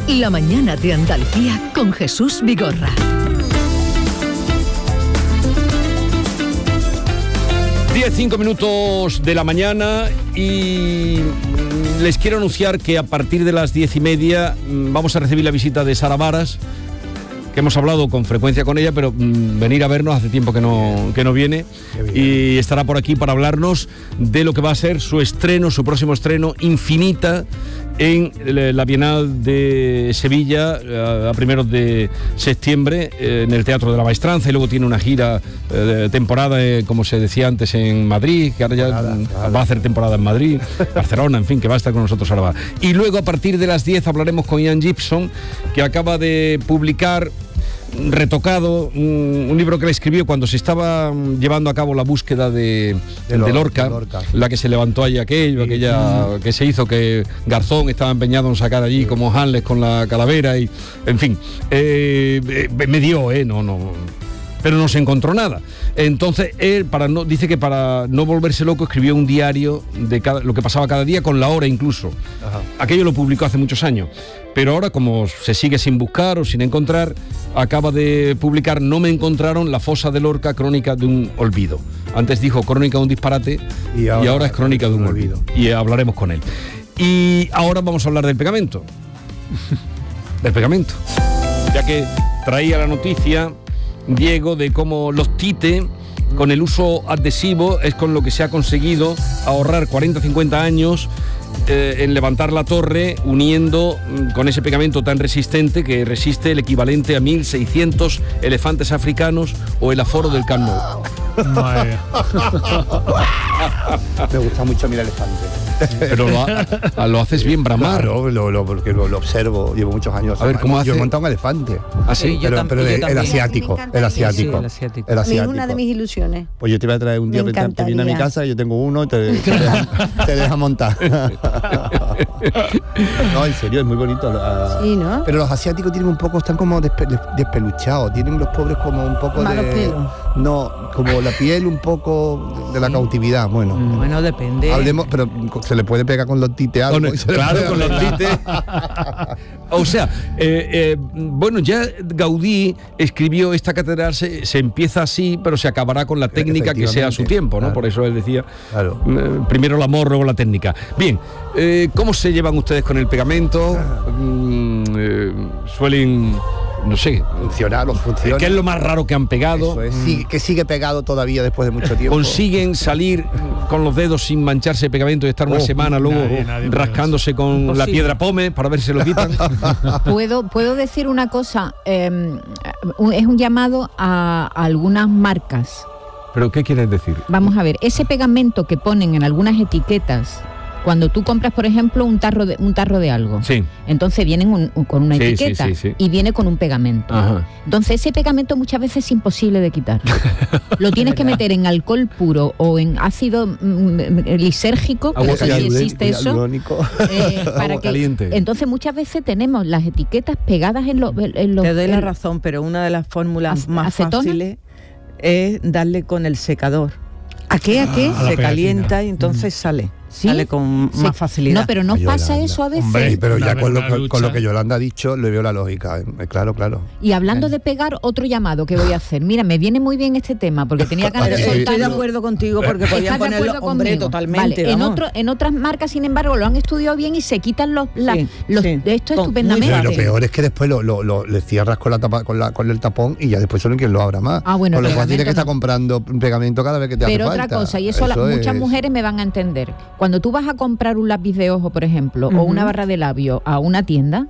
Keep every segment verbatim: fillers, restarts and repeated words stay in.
La mañana de Andalucía con Jesús Vigorra. diez, cinco minutos de la mañana y les quiero anunciar que a partir de las diez y media vamos a recibir la visita de Sara Varas, que hemos hablado con frecuencia con ella, pero mmm, venir a vernos hace tiempo que no, que no viene, y estará por aquí para hablarnos de lo que va a ser su estreno, su próximo estreno, Infinita, en la Bienal de Sevilla a primeros de septiembre en el Teatro de la Maestranza, y luego tiene una gira eh, temporada, eh, como se decía antes, en Madrid, que ahora ya nada, nada. va a hacer temporada en Madrid, Barcelona, en fin, que va a estar con nosotros ahora. Y luego a partir de las diez hablaremos con Ian Gibson, que acaba de publicar retocado un, un libro que le escribió cuando se estaba llevando a cabo la búsqueda de, de, de, Lorca, de Lorca, la que se levantó allí aquello, sí, aquella sí. que se hizo, que Garzón estaba empeñado en sacar allí, sí, como Hamlet con la calavera, y en fin, eh, eh, me dio, eh, no, no, pero no se encontró nada. Entonces él, para no, dice que para no volverse loco, escribió un diario de cada, lo que pasaba cada día, con la hora incluso. Ajá. Aquello lo publicó hace muchos años, pero ahora, como se sigue sin buscar o sin encontrar, acaba de publicar No me encontraron, la fosa de Lorca, crónica de un olvido. Antes dijo crónica de un disparate y ahora, y ahora es crónica de un olvido. Y hablaremos con él. Y ahora vamos a hablar del pegamento. Del pegamento. Ya que traía la noticia, Diego, de cómo los Tite, con el uso adhesivo, es con lo que se ha conseguido ahorrar cuarenta a cincuenta años eh, en levantar la torre, uniendo mm, con ese pegamento tan resistente, que resiste el equivalente a mil seiscientos elefantes africanos o el aforo del Camp Nou. Me gusta mucho mirar elefantes. Pero lo, ha, lo haces bien bramar. Claro, lo, lo, porque lo, lo observo, llevo muchos años. A ver, ¿cómo hace? Yo he montado un elefante. ¿Ah, sí? Pero, tam- pero de, el asiático, el asiático. Sí, el asiático. El asiático. Es una de mis ilusiones. Pues yo te voy a traer un día, te, te viene a mi casa y yo tengo uno y te, te, deja, te deja montar. No, en serio, es muy bonito. Uh, sí, ¿no? Pero los asiáticos tienen un poco, están como despe, despeluchados, tienen los pobres como un poco Malos de... pelos. No, como la piel un poco de la cautividad, bueno. Mm. Bueno, depende. Hablemos, pero se le puede pegar con los tites algo. Con, claro, con los tites. O sea, eh, eh, bueno, ya Gaudí escribió esta catedral, se, se empieza así, pero se acabará con la técnica que sea a su tiempo, ¿no? Claro. Por eso él decía, claro. eh, primero el amor, luego la técnica. Bien, eh, ¿cómo se llevan ustedes con el pegamento? Mm, eh, suelen... no sé, funcionar, los funciona. ¿Qué es lo más raro que han pegado? Eso es, sí, que sigue pegado todavía después de mucho tiempo. ¿Consiguen salir con los dedos sin mancharse de pegamento y estar una oh, semana luego nadie, nadie rascándose con Posible. la piedra pome para ver si lo quitan? ¿Puedo, puedo decir una cosa, eh, es un llamado a, a algunas marcas. ¿Pero qué quieres decir? Vamos a ver, ese pegamento que ponen en algunas etiquetas, cuando tú compras, por ejemplo, un tarro de, un tarro de algo, sí. entonces vienen un, un, con una sí, etiqueta sí, sí, sí. y viene con un pegamento. Ajá. Entonces ese pegamento muchas veces es imposible de quitar. Lo tienes que meter en alcohol puro o en ácido mm, lisérgico, agua si existe eso, eh, para agua que, caliente. Entonces muchas veces tenemos las etiquetas pegadas en, lo, en los... Te doy en, la razón, pero una de las fórmulas ac- más acetona. fáciles es darle con el secador. ¿A qué? ¿A qué? Ah, se calienta y entonces mm. sale. ¿Sí? Sale con sí. más facilidad. No, pero no Yolanda. pasa eso a veces. Hombre, pero ya con lo, con, con lo que Yolanda ha dicho, le veo la lógica. Eh, claro, claro. Y hablando de pegar, otro llamado que voy a hacer. Mira, me viene muy bien este tema, porque tenía ganas de soltarlo. Estoy de acuerdo contigo, porque podían ponerlo, hombre, conmigo? totalmente. Vale. En, otro, en otras marcas, sin embargo, lo han estudiado bien y se quitan los, la, sí, los sí. de esto Con, estupendamente. Pero lo peor es que después lo, lo, lo le cierras con la tapa, con la con el tapón y ya después solo quien lo abra más. Ah, bueno, con lo cual tienes que no. estar comprando pegamento cada vez que te pero hace falta. Pero otra cosa, y eso, eso la, muchas mujeres me van a entender. Cuando tú vas a comprar un lápiz de ojo, por ejemplo, uh-huh. o una barra de labio a una tienda,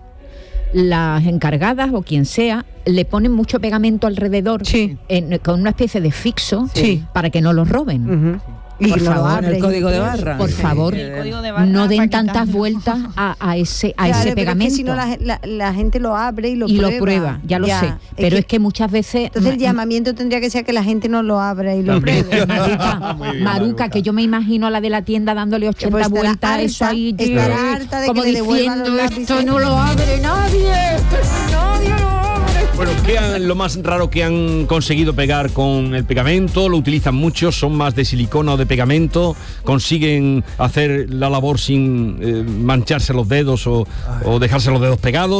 las encargadas o quien sea le ponen mucho pegamento alrededor, sí. en, con una especie de fixo, sí. para que no los roben. Uh-huh. Y por favor, el código de barra. Por favor, de barra no den tantas vueltas a, a ese a claro, ese pegamento. Es que si no la, la, la gente lo abre y lo y prueba. lo prueba, ya lo ya, sé. Pero es que, es que muchas veces... Entonces el llamamiento tendría que ser que la gente no lo abra y lo pruebe. Maruca, bien, Maruca, que yo me imagino a la de la tienda dándole ochenta pues vueltas a eso ahí. Estará harta de como que le diciendo, esto no lo abre nadie. Nadie lo abre. Bueno, ¿qué han, lo más raro que han conseguido pegar con el pegamento? Lo utilizan mucho, son más de silicona o de pegamento, consiguen hacer la labor sin eh, mancharse los dedos o, o dejarse los dedos pegados.